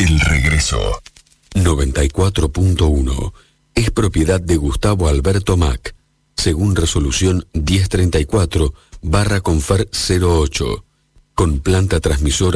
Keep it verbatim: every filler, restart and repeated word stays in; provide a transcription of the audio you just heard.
El regreso. noventa y cuatro punto uno. Es propiedad de Gustavo Alberto Mac, según resolución diez treinta y cuatro barra Confer cero ocho, con planta transmisora